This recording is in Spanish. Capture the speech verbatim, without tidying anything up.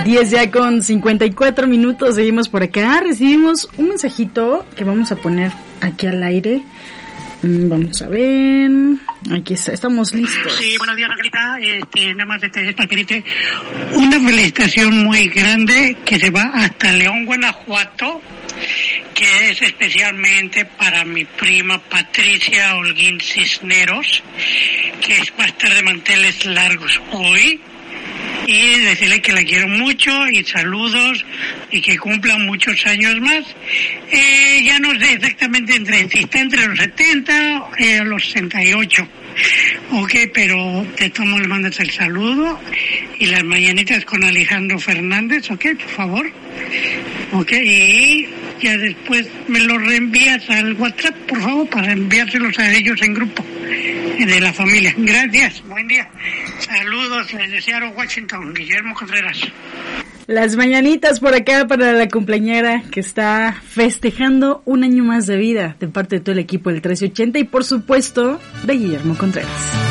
diez ya con cincuenta y cuatro minutos, seguimos por acá. Recibimos un mensajito que vamos a poner aquí al aire. Vamos a ver. Aquí está, estamos listos. Sí, buenos días, Angelita. Este, nada más este, para pedirte una felicitación muy grande que se va hasta León, Guanajuato, que es especialmente para mi prima Patricia Holguín Cisneros, que va a estar de manteles largos hoy. Y decirle que la quiero mucho y saludos y que cumplan muchos años más. Eh, ya no sé exactamente entre, si está entre los setenta o eh, los sesenta y ocho. Ok, pero de todos modos le mandas el saludo y las mañanitas con Alejandro Fernández, ok, por favor. Ok, y ya después me lo reenvías al WhatsApp, por favor, para enviárselos a ellos en grupo de la familia. Gracias, buen día. Saludos desde Seattle, Washington, Guillermo Contreras. Las mañanitas por acá para la cumpleañera que está festejando un año más de vida de parte de todo el equipo del trece ochenta y por supuesto de Guillermo Contreras.